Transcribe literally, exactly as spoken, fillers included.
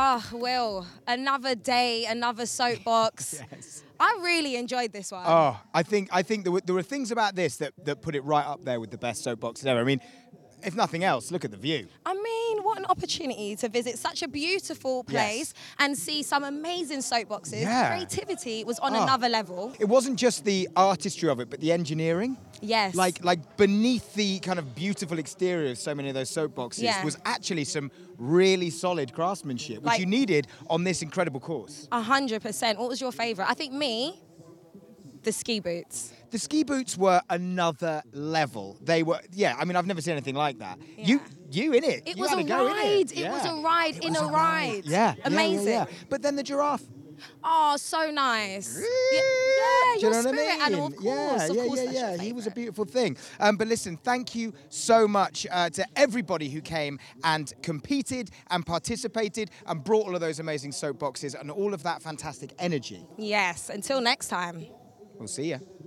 Oh, Will, another day, another soapbox. Yes. I really enjoyed this one. Oh, I think I think there were, there were things about this that, that put it right up there with the best soapboxes ever. I mean, if nothing else, look at the view. I mean, what an opportunity to visit such a beautiful place Yes. and see some amazing soapboxes. Yeah. Creativity was on Oh. another level. It wasn't just the artistry of it, but the engineering. Yes. Like like beneath the kind of beautiful exterior of so many of those soapboxes Yeah. was actually some really solid craftsmanship, which Like- you needed on this incredible course. A hundred percent. What was your favourite? I think me, the ski boots. The ski boots were another level. They were, yeah. I mean, I've never seen anything like that. You, you in it. It You was had a go in ride. It Yeah. was a ride It in was a ride. Yeah, yeah, yeah, Amazing. yeah. But then the giraffe. Oh, so nice. Yeah, Do yeah, you your know what I spirit mean? animal, of course. yeah, of yeah, course, yeah, that's your yeah. He was a favourite. beautiful thing. Um, but listen, thank you so much uh, to everybody who came and competed and participated and brought all of those amazing soapboxes and all of that fantastic energy. Yes, until next time. We'll see you.